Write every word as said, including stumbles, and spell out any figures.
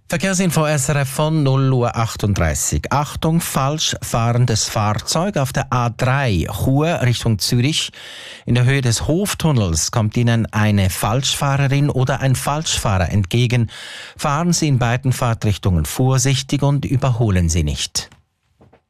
Verkehrsinfo S R F von null Uhr achtunddreißig. Achtung, falsch fahrendes Fahrzeug auf der A drei, Chur Richtung Zürich. In der Höhe des Hoftunnels kommt Ihnen eine Falschfahrerin oder ein Falschfahrer entgegen. Fahren Sie in beiden Fahrtrichtungen vorsichtig und überholen Sie nicht.